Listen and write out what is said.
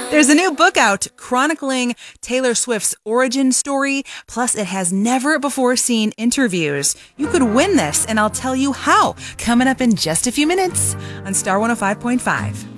There's a new book out chronicling Taylor Swift's origin story, plus it has never before seen interviews. You could win this, and I'll tell you how, coming up in just a few minutes on Star 105.5.